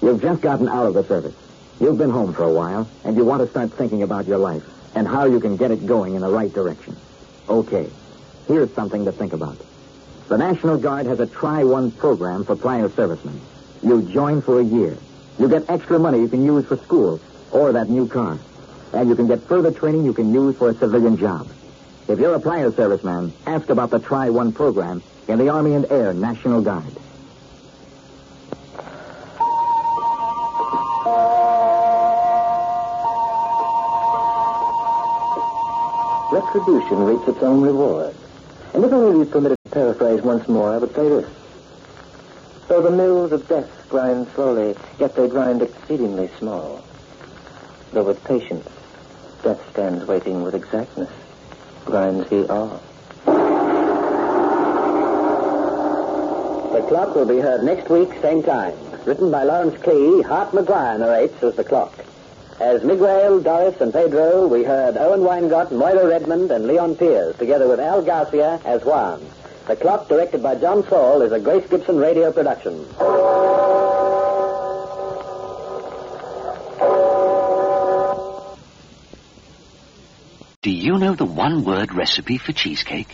You've just gotten out of the service. You've been home for a while, and you want to start thinking about your life and how you can get it going in the right direction. Okay, here's something to think about. The National Guard has a Try One program for prior servicemen. You join for a year. You get extra money you can use for school or that new car. And you can get further training you can use for a civilian job. If you're a prior serviceman, ask about the Try One program in the Army and Air National Guard. Retribution reaps its own reward. And if I may be permitted to paraphrase once more, I would say this. Though the mills of death grind slowly, yet they grind exceedingly small. Though with patience, death stands waiting with exactness, grinds he all. The Clock will be heard next week, same time. Written by Lawrence Clee, Hart McGuire narrates as The Clock. As Miguel, Doris, and Pedro, we heard Owen Weingott, Moira Redmond, and Leon Pierce, together with Al Garcia as Juan. The Clock, directed by John Saul, is a Grace Gibson radio production. Do you know the one-word recipe for cheesecake?